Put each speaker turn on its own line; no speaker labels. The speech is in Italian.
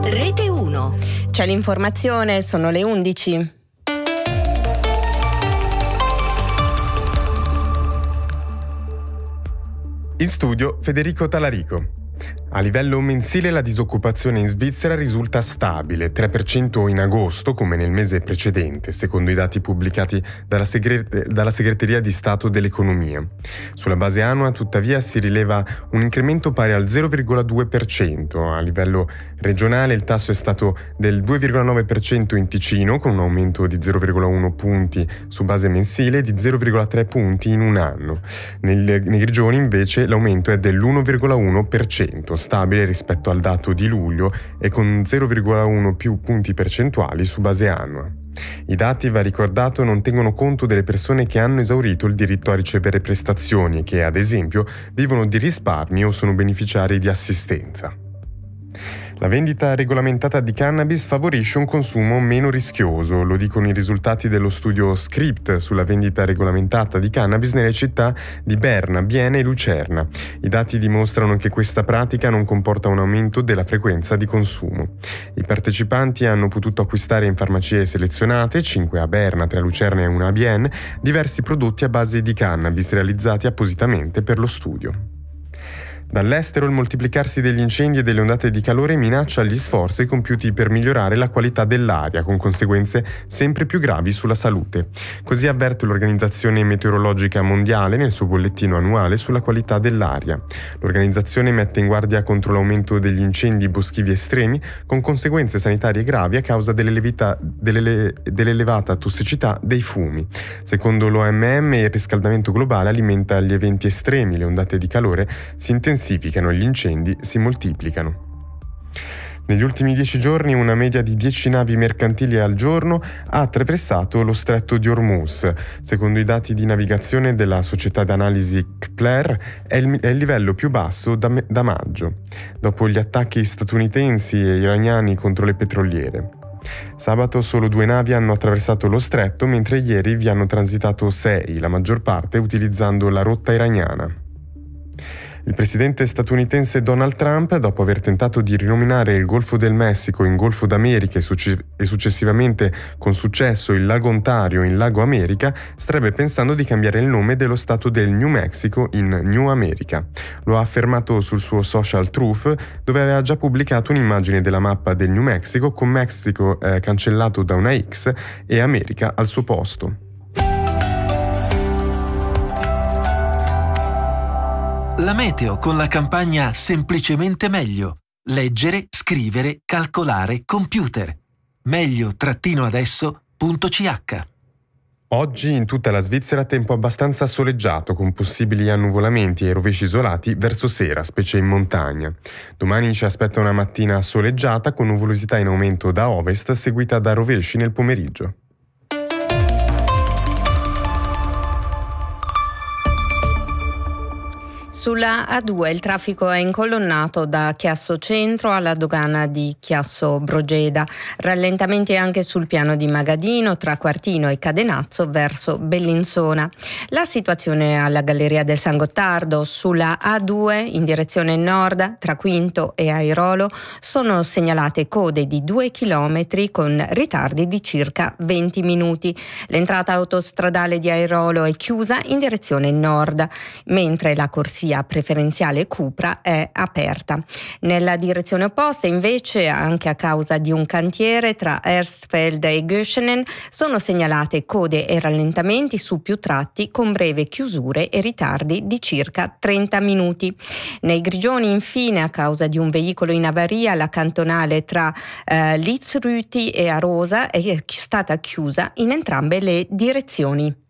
Rete 1.
C'è l'informazione, sono le 11.
In studio Federico Talarico. A livello mensile la disoccupazione in Svizzera risulta stabile, 3% in agosto come nel mese precedente, secondo i dati pubblicati dalla Segreteria di Stato dell'Economia. Sulla base annua, tuttavia, si rileva un incremento pari al 0,2%. A livello regionale il tasso è stato del 2,9% in Ticino, con un aumento di 0,1 punti su base mensile e di 0,3 punti in un anno. Nei Grigioni, invece, l'aumento è dell'1,1%. Stabile rispetto al dato di luglio e con 0,1 più punti percentuali su base annua. I dati, va ricordato, non tengono conto delle persone che hanno esaurito il diritto a ricevere prestazioni e che, ad esempio, vivono di risparmi o sono beneficiari di assistenza. La vendita regolamentata di cannabis favorisce un consumo meno rischioso, lo dicono i risultati dello studio Script sulla vendita regolamentata di cannabis nelle città di Berna, Bienne e Lucerna. I dati dimostrano che questa pratica non comporta un aumento della frequenza di consumo. I partecipanti hanno potuto acquistare in farmacie selezionate, 5 a Berna, 3 a Lucerna e 1 a Bienne, diversi prodotti a base di cannabis realizzati appositamente per lo studio. Dall'estero il moltiplicarsi degli incendi e delle ondate di calore minaccia gli sforzi compiuti per migliorare la qualità dell'aria, con conseguenze sempre più gravi sulla salute. Così avverte l'Organizzazione Meteorologica Mondiale nel suo bollettino annuale sulla qualità dell'aria. L'organizzazione mette in guardia contro l'aumento degli incendi boschivi estremi, con conseguenze sanitarie gravi a causa dell'elevata tossicità dei fumi. Secondo l'OMM, il riscaldamento globale alimenta gli eventi estremi, le ondate di calore si intensificano e gli incendi si moltiplicano. Negli ultimi 10 giorni una media di 10 navi mercantili al giorno ha attraversato lo stretto di Hormuz. Secondo i dati di navigazione della società d'analisi Kpler è il livello più basso da maggio, dopo gli attacchi statunitensi e iraniani contro le petroliere. Sabato solo 2 navi hanno attraversato lo stretto, mentre ieri vi hanno transitato 6, la maggior parte utilizzando la rotta iraniana. Il presidente statunitense Donald Trump, dopo aver tentato di rinominare il Golfo del Messico in Golfo d'America e successivamente con successo il Lago Ontario in Lago America, starebbe pensando di cambiare il nome dello stato del New Mexico in New America. Lo ha affermato sul suo social Truth, dove aveva già pubblicato un'immagine della mappa del New Mexico con Mexico cancellato da una X e America al suo posto.
La meteo con la campagna Semplicemente Meglio. Leggere, scrivere, calcolare, computer. meglio-adesso.ch.
Oggi in tutta la Svizzera tempo abbastanza soleggiato, con possibili annuvolamenti e rovesci isolati verso sera, specie in montagna. Domani ci aspetta una mattina soleggiata con nuvolosità in aumento da ovest, seguita da rovesci nel pomeriggio.
Sulla A2 il traffico è incolonnato da Chiasso Centro alla dogana di Chiasso Brogeda. Rallentamenti anche sul piano di Magadino tra Quartino e Cadenazzo verso Bellinzona. La situazione alla Galleria del San Gottardo sulla A2 in direzione nord tra Quinto e Airolo sono segnalate code di 2 chilometri con ritardi di circa 20 minuti. L'entrata autostradale di Airolo è chiusa in direzione nord, mentre la corsia preferenziale Cupra è aperta. Nella direzione opposta, invece, anche a causa di un cantiere tra Erstfeld e Göschenen, sono segnalate code e rallentamenti su più tratti con breve chiusure e ritardi di circa 30 minuti. Nei Grigioni, infine, a causa di un veicolo in avaria, la cantonale tra Litzrüti e Arosa è stata chiusa in entrambe le direzioni.